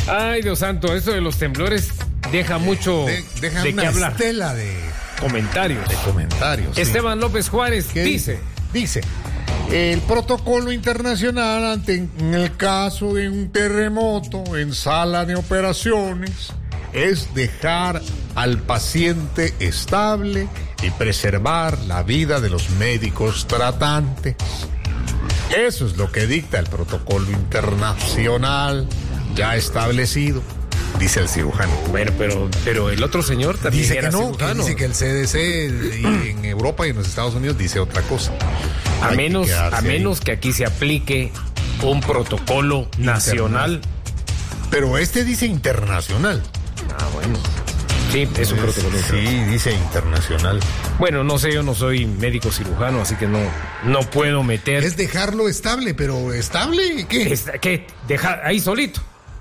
Ay, Dios santo, eso de los temblores deja mucho deja de una qué hablar. estela de Comentarios. comentarios. Esteban López Juárez dice: el protocolo internacional en el caso de un terremoto en sala de operaciones es dejar al paciente estable y preservar la vida de los médicos tratantes. Eso es lo que dicta el protocolo internacional ya establecido, dice el cirujano. Bueno, pero el otro señor también Dice era que no, que cirujano. dice que el CDC en Europa y en los Estados Unidos dice otra cosa. A Hay menos ahí. que aquí se aplique un protocolo nacional. Pero este dice internacional. Ah, bueno. Sí, es un protocolo internacional. Sí, dice internacional. Bueno, no sé, yo no soy médico cirujano, así que no puedo meter. Es dejarlo estable, pero ¿estable qué? ¿Qué? Dejar ahí solito,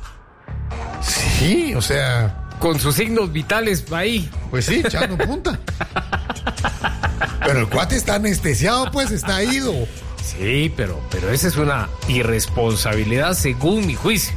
Sí, o sea, con sus signos vitales ahí. pues sí, echando punta. Pero el cuate está anestesiado, pues, está ido. Sí, pero esa es una irresponsabilidad según mi juicio.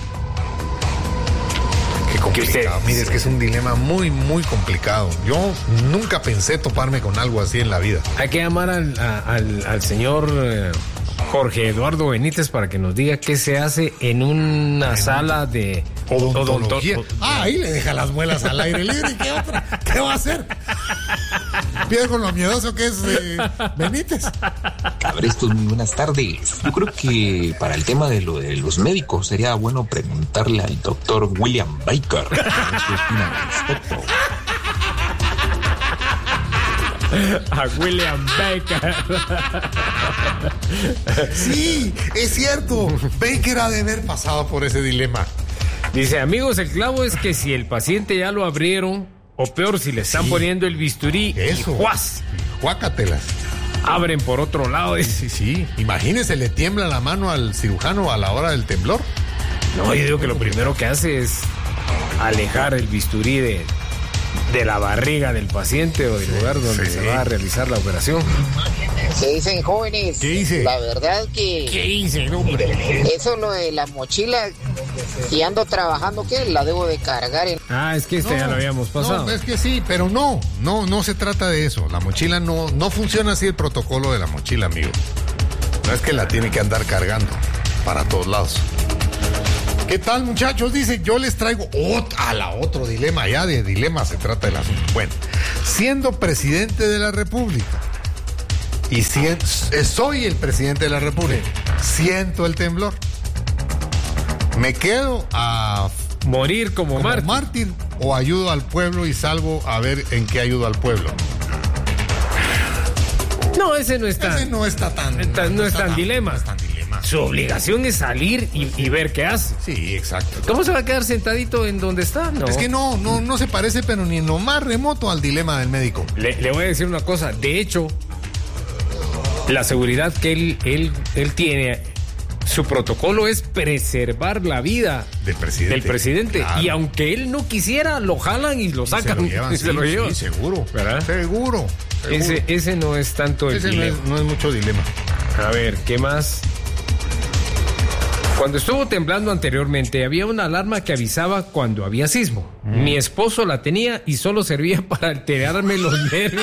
Qué complicado. usted- Mire, es que es un dilema muy, muy complicado. Yo nunca pensé toparme con algo así en la vida. Hay que llamar al señor Jorge Eduardo Benítez para que nos diga qué se hace en una sala de Odontología. Ahí le deja las muelas al aire libre. ¿Qué otra? ¿Qué va a hacer? Pierde con lo miedoso que es Benítez. Cabrestos, muy buenas tardes. Yo creo que para el tema de lo de los médicos sería bueno preguntarle al doctor William Baker qué opina al respecto. A William Baker. Sí, es cierto. Baker ha de haber pasado por ese dilema. Dice, amigos, el clavo es que si el paciente ya lo abrieron, o peor, si le están poniendo el bisturí, Eso. y ¡juas! Guácatelas. Abren por otro lado. Sí. Imagínese, le tiembla la mano al cirujano a la hora del temblor. No, yo digo que lo primero que hace es alejar el bisturí de la barriga del paciente o del lugar donde se va a realizar la operación. ¿Qué dicen, jóvenes? ¿Qué dice? La verdad que ¿Qué hice, hombre? eso lo de la mochila, si ando trabajando, ¿qué? La debo de cargar en... Ah, es que ya lo habíamos pasado. No, es que sí, pero no se trata de eso. La mochila no funciona así el protocolo de la mochila, amigo. No es que la tiene que andar cargando para todos lados. ¿Qué tal, muchachos? Dice, yo les traigo otro dilema. Ya de dilema se trata el asunto. Bueno, siendo presidente de la República y soy el presidente de la República, siento el temblor. ¿Me quedo a Morir como mártir o ayudo al pueblo y salgo a ver en qué ayudo al pueblo? No, ese no está. Ese no está tan... No es tan dilema. No es tan dilema. Su obligación es salir y ver qué hace. Sí, exacto. ¿Cómo se va a quedar sentadito en donde está? No. Es que no se parece, pero ni en lo más remoto al dilema del médico. Le voy a decir una cosa. De hecho, la seguridad que él tiene, su protocolo es preservar la vida Del presidente. Claro. Y aunque él no quisiera, lo jalan y lo sacan. Se lo llevan. Sí, seguro. ¿Verdad? Seguro. Ese no es tanto el Ese dilema. no es mucho dilema. A ver, ¿qué más? Cuando estuvo temblando anteriormente, había una alarma que avisaba cuando había sismo. Mi esposo la tenía y solo servía para alterarme los nervios.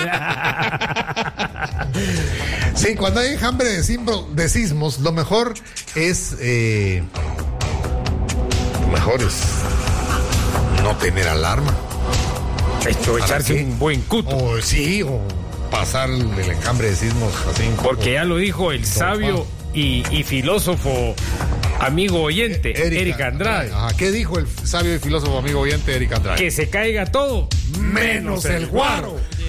Sí, cuando hay enjambre de sismos, lo mejor es no tener alarma. Echarse un buen cuto. O pasar el enjambre de sismos así. Porque ya lo dijo el sabio y filósofo amigo oyente, Eric Andrade. Ajá. ¿Qué dijo el sabio y filósofo amigo oyente Eric Andrade? Que se caiga todo, menos el guaro.